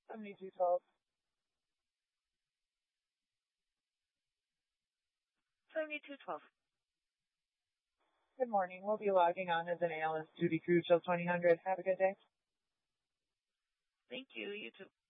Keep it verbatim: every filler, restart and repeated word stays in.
seventy-two twelve. seventy-two twelve. Good morning. We'll be logging on as an A L S duty crew till twenty hundred. Have a good day. Thank you. You too.